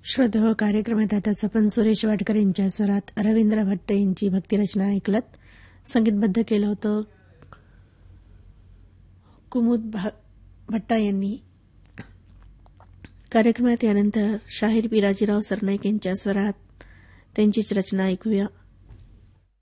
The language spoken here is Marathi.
श्रोते कार्यक्रमात आताच आपण सुरेश वाडकर यांच्या स्वरात रवींद्र भट्ट यांची भक्तिरचना ऐकलत. संगीतबद्ध केलं होतं कुमुद भट्टा यांनी. कार्यक्रमात यानंतर शाहीर पिराजीराव सरनाईक यांच्या स्वरात त्यांचीच रचना ऐकूया.